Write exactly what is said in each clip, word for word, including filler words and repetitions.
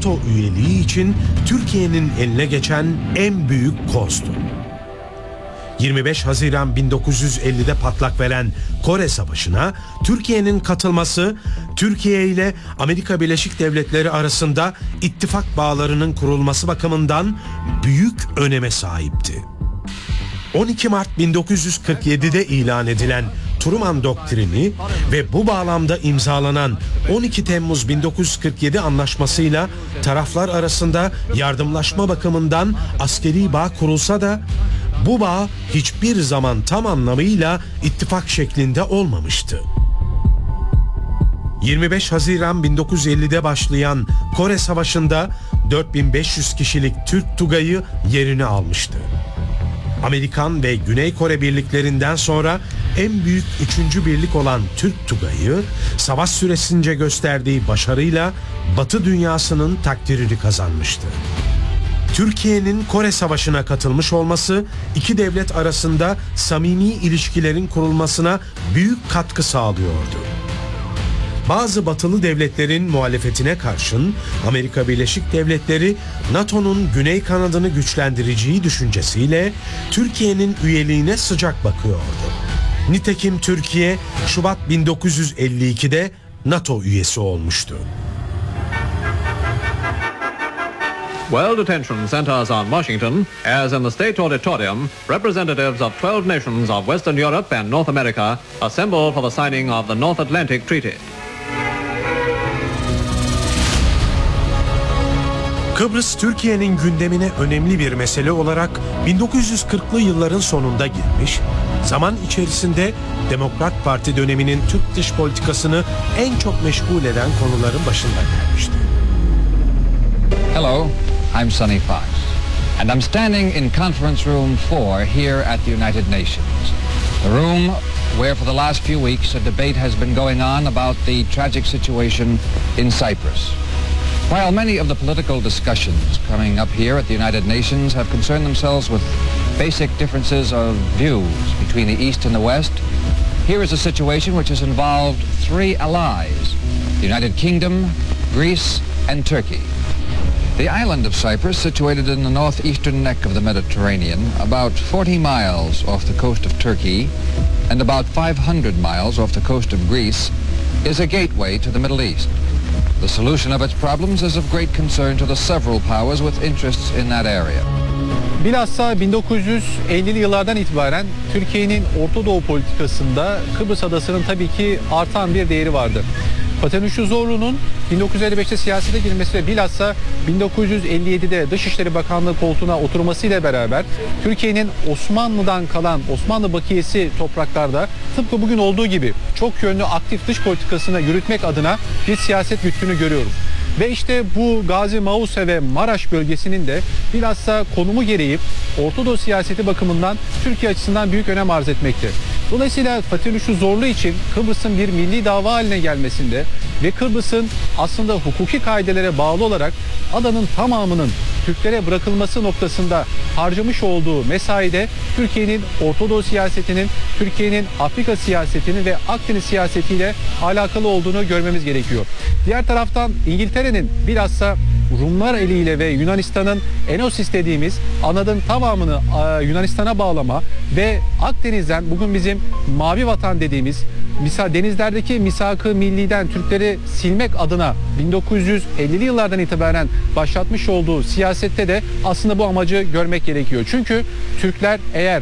NATO üyeliği için Türkiye'nin eline geçen en büyük kozdu. yirmi beş Haziran bin dokuz yüz ellide patlak veren Kore Savaşı'na Türkiye'nin katılması, Türkiye ile Amerika Birleşik Devletleri arasında ittifak bağlarının kurulması bakımından büyük öneme sahipti. on iki Mart bin dokuz yüz kırk yedide ilan edilen Truman Doktrini ve bu bağlamda imzalanan on iki Temmuz bin dokuz yüz kırk yedi anlaşmasıyla taraflar arasında yardımlaşma bakımından askeri bağ kurulsa da bu bağ hiçbir zaman tam anlamıyla ittifak şeklinde olmamıştı. yirmi beş Haziran bin dokuz yüz ellide başlayan Kore Savaşı'nda dört bin beş yüz kişilik Türk Tugayı yerini almıştı. Amerikan ve Güney Kore birliklerinden sonra en büyük üçüncü birlik olan Türk Tugayı, savaş süresince gösterdiği başarıyla Batı dünyasının takdirini kazanmıştı. Türkiye'nin Kore Savaşı'na katılmış olması, iki devlet arasında samimi ilişkilerin kurulmasına büyük katkı sağlıyordu. Bazı batılı devletlerin muhalefetine karşın Amerika Birleşik Devletleri NATO'nun güney kanadını güçlendireceği düşüncesiyle Türkiye'nin üyeliğine sıcak bakıyordu. Nitekim Türkiye Şubat bin dokuz yüz elli ikide NATO üyesi olmuştu. World attention centers on Washington as in the State Auditorium, representatives of twelve nations of Western Europe and North America assemble for the signing of the North Atlantic Treaty. Kıbrıs, Türkiye'nin gündemine önemli bir mesele olarak bin dokuz yüz kırklı yılların sonunda girmiş, zaman içerisinde Demokrat Parti döneminin Türk dış politikasını en çok meşgul eden konuların başında gelmişti. Hello, I'm Sonny Fox, and I'm standing in Conference Room four here at the United Nations. The room where for the last few weeks a debate has been going on about the tragic situation in Cyprus. While many of the political discussions coming up here at the United Nations have concerned themselves with basic differences of views between the East and the West, here is a situation which has involved three allies, the United Kingdom, Greece, and Turkey. The island of Cyprus, situated in the northeastern neck of the Mediterranean, about forty miles off the coast of Turkey and about five hundred miles off the coast of Greece, is a gateway to the Middle East. The solution of its problems is of great concern to the several powers with interests in that area. Bilhassa bin dokuz yüz ellili yıllardan itibaren Türkiye'nin Orta Doğu politikasında Kıbrıs Adası'nın tabii ki artan bir değeri vardı. Fatih Uşu Zorlu'nun bin dokuz yüz elli beşte siyasete girmesi ve bilhassa bin dokuz yüz elli yedide Dışişleri Bakanlığı koltuğuna oturmasıyla beraber Türkiye'nin Osmanlı'dan kalan Osmanlı bakiyesi topraklarda tıpkı bugün olduğu gibi çok yönlü aktif dış politikasını yürütmek adına bir siyaset güttüğünü görüyoruz. Ve işte bu Gazi Mause ve Maraş bölgesinin de bilhassa konumu gereği Orta Doğu siyaseti bakımından Türkiye açısından büyük önem arz etmekte. Dolayısıyla Fatih Uşu Zorlu için Kıbrıs'ın bir milli dava haline gelmesinde ve Kıbrıs'ın aslında hukuki kaidelere bağlı olarak adanın tamamının Türklere bırakılması noktasında harcamış olduğu mesaide Türkiye'nin Orta Doğu siyasetinin, Türkiye'nin Afrika siyasetinin ve Akdeniz siyasetiyle alakalı olduğunu görmemiz gerekiyor. Diğer taraftan İngiltere'nin bilhassa Rumlar eliyle ve Yunanistan'ın Enosis dediğimiz anadın tamamını Yunanistan'a bağlama ve Akdeniz'den bugün bizim Mavi Vatan dediğimiz misal denizlerdeki misak-ı milliden Türkleri silmek adına bin dokuz yüz ellili yıllardan itibaren başlatmış olduğu siyasette de aslında bu amacı görmek gerekiyor. Çünkü Türkler eğer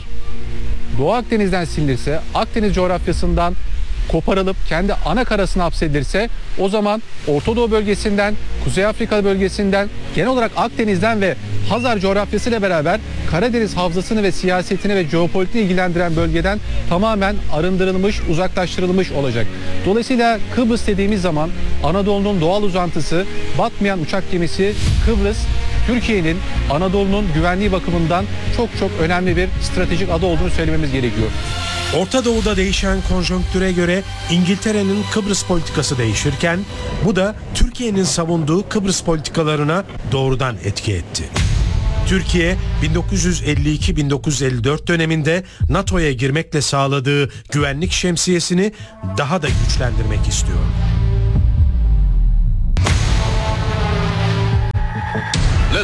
Doğu Akdeniz'den silinirse, Akdeniz coğrafyasından koparılıp kendi ana karasına hapsedilirse o zaman Orta Doğu bölgesinden, Kuzey Afrika bölgesinden, genel olarak Akdeniz'den ve Hazar coğrafyasıyla beraber Karadeniz havzasını ve siyasetini ve jeopolitiğini ilgilendiren bölgeden tamamen arındırılmış, uzaklaştırılmış olacak. Dolayısıyla Kıbrıs dediğimiz zaman Anadolu'nun doğal uzantısı, batmayan uçak gemisi Kıbrıs, Türkiye'nin Anadolu'nun güvenliği bakımından çok çok önemli bir stratejik ada olduğunu söylememiz gerekiyor. Orta Doğu'da değişen konjonktüre göre İngiltere'nin Kıbrıs politikası değişirken bu da Türkiye'nin savunduğu Kıbrıs politikalarına doğrudan etki etti. Türkiye bin dokuz yüz elli iki bin dokuz yüz elli dört döneminde NATO'ya girmekle sağladığı güvenlik şemsiyesini daha da güçlendirmek istiyor.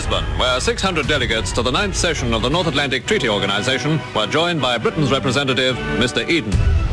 Lisbon, where six hundred delegates to the ninth session of the North Atlantic Treaty Organization were joined by Britain's representative, Mister Eden.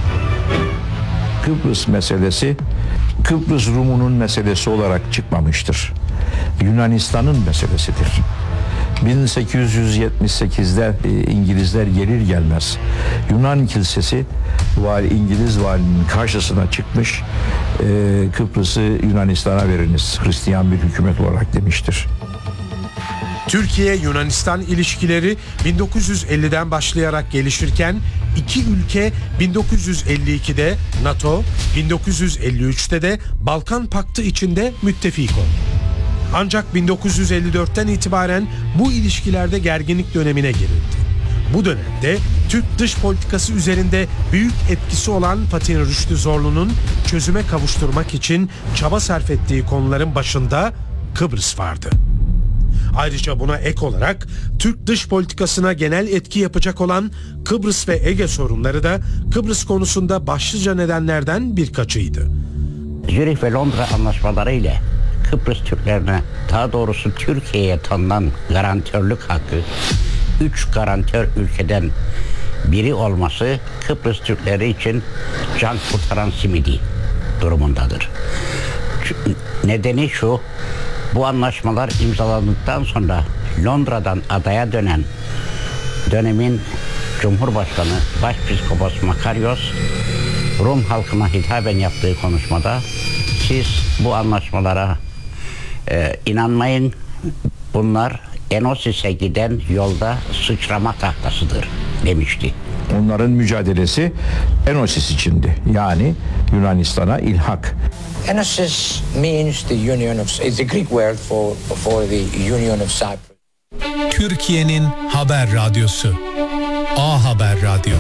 Kıbrıs meselesi Kıbrıs Rum'unun meselesi olarak çıkmamıştır. Yunanistan'ın meselesidir. bin sekiz yüz yetmiş sekizde e, İngilizler gelir gelmez Yunan kilisesi vali, İngiliz valinin karşısına çıkmış, e, Kıbrıs'ı Yunanistan'a veriniz Hristiyan bir hükümet olarak demiştir. Türkiye-Yunanistan ilişkileri bin dokuz yüz elliden başlayarak gelişirken iki ülke bin dokuz yüz elli ikide NATO, bin dokuz yüz elli üçte de Balkan Paktı içinde müttefik oldu. Ancak bin dokuz yüz elli dörtten itibaren bu ilişkilerde gerginlik dönemine girildi. Bu dönemde Türk dış politikası üzerinde büyük etkisi olan Fatih Rüştü Zorlu'nun çözüme kavuşturmak için çaba sarf ettiği konuların başında Kıbrıs vardı. Ayrıca buna ek olarak Türk dış politikasına genel etki yapacak olan Kıbrıs ve Ege sorunları da Kıbrıs konusunda başlıca nedenlerden birkaçıydı. Zürih ve Londra anlaşmaları ile Kıbrıs Türklerine, daha doğrusu Türkiye'ye tanınan garantörlük hakkı, üç garantör ülkeden biri olması Kıbrıs Türkleri için can kurtaran simidi durumundadır. Nedeni şu, bu anlaşmalar imzalandıktan sonra Londra'dan adaya dönen dönemin Cumhurbaşkanı Başpiskopos Makarios, Rum halkına hitaben yaptığı konuşmada siz bu anlaşmalara e, inanmayın, bunlar Enosis'e giden yolda sıçrama tahtasıdır demişti. Onların mücadelesi Enosis içindi. Yani Yunanistan'a ilhak. Enosis means the union of, it's a Greek word for for the union of Cyprus. Türkiye'nin haber radyosu. A Haber Radyo.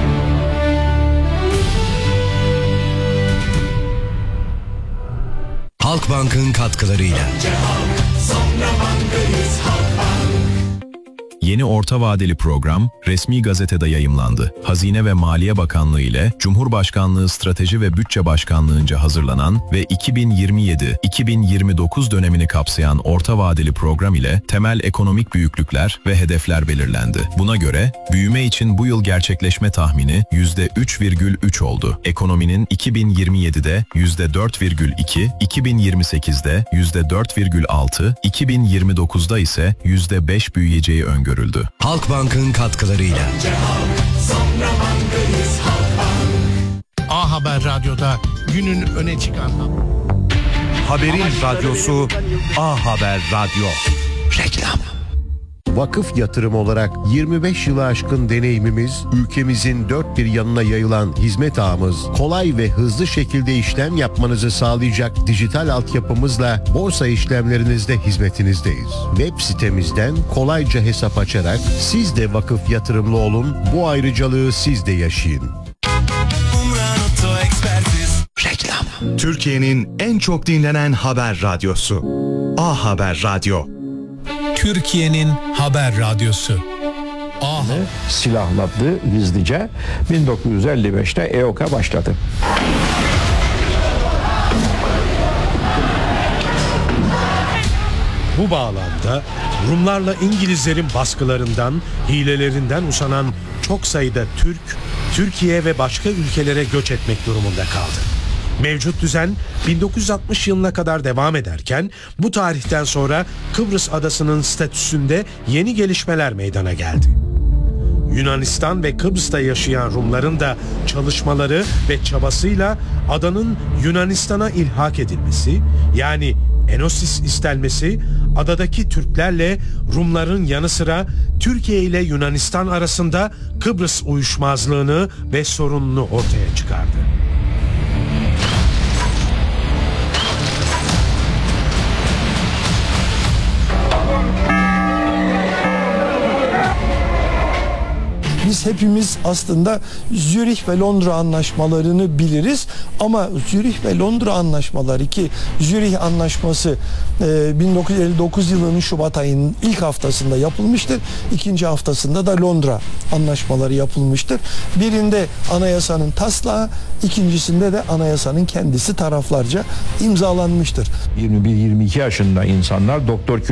Halkbank'ın katkılarıyla. Yeni orta vadeli program resmi gazetede yayımlandı. Hazine ve Maliye Bakanlığı ile Cumhurbaşkanlığı Strateji ve Bütçe Başkanlığı'nca hazırlanan ve iki bin yirmi yedi iki bin yirmi dokuz dönemini kapsayan orta vadeli program ile temel ekonomik büyüklükler ve hedefler belirlendi. Buna göre büyüme için bu yıl gerçekleşme tahmini yüzde üç virgül üç oldu. Ekonominin iki bin yirmi yedide yüzde dört virgül iki, iki bin yirmi sekizde yüzde dört virgül altı, iki bin yirmi dokuzda ise yüzde beş büyüyeceği öngörüldü. Halkbank'ın katkılarıyla. A Haber Radyo'da günün öne çıkan haberin radyosu A Haber Radyo. Reklam. Vakıf yatırım olarak yirmi beş yılı aşkın deneyimimiz, ülkemizin dört bir yanına yayılan hizmet ağımız, kolay ve hızlı şekilde işlem yapmanızı sağlayacak dijital altyapımızla borsa işlemlerinizde hizmetinizdeyiz. Web sitemizden kolayca hesap açarak siz de vakıf yatırımlı olun, bu ayrıcalığı siz de yaşayın. Reklam. Türkiye'nin en çok dinlenen haber radyosu. A Haber Radyo. Türkiye'nin haber radyosu. A Haber. Silahladı gizlice. bin dokuz yüz elli beşte E O K'a başladı. Bu bağlamda Rumlarla İngilizlerin baskılarından, hilelerinden usanan çok sayıda Türk, Türkiye ve başka ülkelere göç etmek durumunda kaldı. Mevcut düzen bin dokuz yüz altmış yılına kadar devam ederken bu tarihten sonra Kıbrıs adasının statüsünde yeni gelişmeler meydana geldi. Yunanistan ve Kıbrıs'ta yaşayan Rumların da çalışmaları ve çabasıyla adanın Yunanistan'a ilhak edilmesi, yani Enosis istenmesi, adadaki Türklerle Rumların yanı sıra Türkiye ile Yunanistan arasında Kıbrıs uyuşmazlığını ve sorununu ortaya çıkardı. Biz hepimiz aslında Zürih ve Londra anlaşmalarını biliriz ama Zürih ve Londra anlaşmaları, ki Zürih anlaşması bin dokuz yüz elli dokuz yılının Şubat ayının ilk haftasında yapılmıştır. İkinci haftasında da Londra anlaşmaları yapılmıştır. Birinde anayasanın taslağı, ikincisinde de anayasanın kendisi taraflarca imzalanmıştır. yirmi bir yirmi iki yaşında insanlar doktor